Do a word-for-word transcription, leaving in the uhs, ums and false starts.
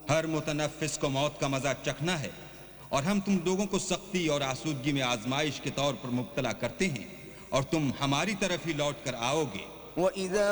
हर मुतनफ्फिस को मौत का मजा चखना है और हम तुम लोगों को सख्ती और आसूदगी में आजमाइश के तौर पर मुब्तला करते हैं और तुम हमारी तरफ ही लौट कर आओगे।